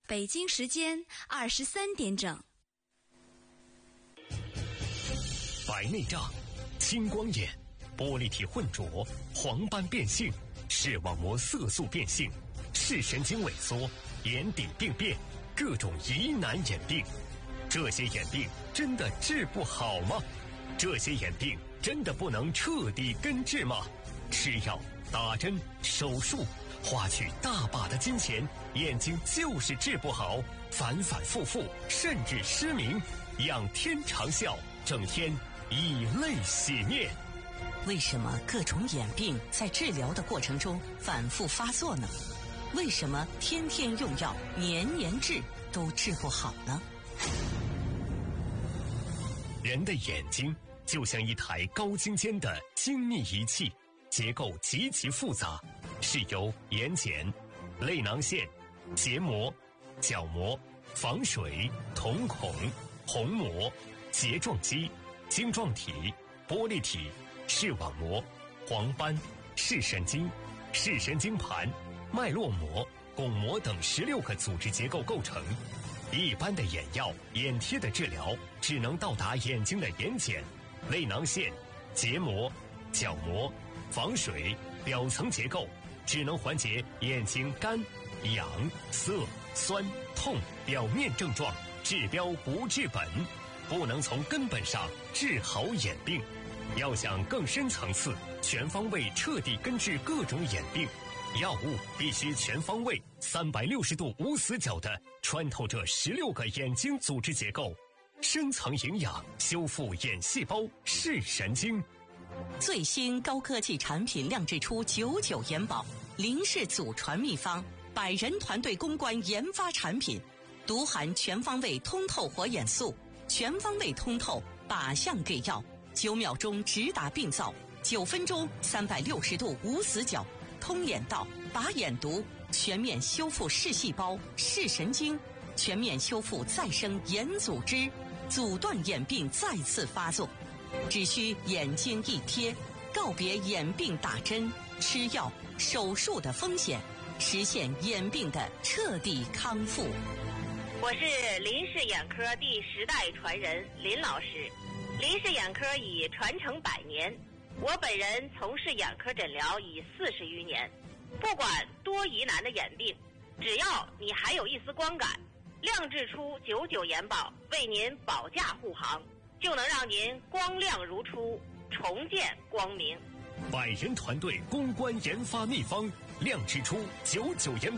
北京时间23点整。 白内障、青光眼、玻璃体混浊、黄斑变性、视网膜色素变性、视神经萎缩、眼底病变，各种疑难眼病。这些眼病真的治不好吗？这些眼病真的不能彻底根治吗？吃药、打针、手术，花去大把的金钱，眼睛就是治不好，反反复复，甚至失明。仰天长啸，整天以泪洗面。 为什么各种眼病在治疗的过程中反复发作呢？为什么天天用药，年年治都治不好呢？ 人的眼睛就像一台高精尖的精密仪器，结构极其复杂，是由眼睑、泪囊腺、结膜、角膜、房水、瞳孔、虹膜、睫状肌、晶状体、玻璃体、视网膜、黄斑、视神经、视神经盘、脉络膜、巩膜等16个组织结构构成。一般的眼药、眼贴的治疗只能到达眼睛的眼睑、泪囊腺、结膜、角膜、房水表层结构，只能缓解眼睛干、痒、涩、酸、痛表面症状，治标不治本，不能从根本上治好眼病。要想更深层次、全方位彻底根治各种眼病，药物必须全方位、360度无死角地穿透这16个眼睛组织结构，深层营养，修复眼细胞、视神经。 最新高科技产品亮质出99眼保，林氏祖传秘方，100人团队攻关研发产品，独含全方位通透活眼素，全方位通透靶向给药，9秒钟直达病灶，9分钟360度无死角，通眼道、拔眼毒，全面修复视细胞、视神经，全面修复再生眼组织，阻断眼病再次发作。只需眼睛一贴，告别眼病打针、吃药、手术的风险，实现眼病的彻底康复。 我是林氏眼科第10代传人林老师。林氏眼科已传承100年，我本人从事眼科诊疗已40余年。不管多疑难的眼病，只要你还有一丝光感，亮质出99眼保，为您保驾护航，就能让您光亮如初，重见光明。 100人团队攻关研发秘方，亮质出99眼保。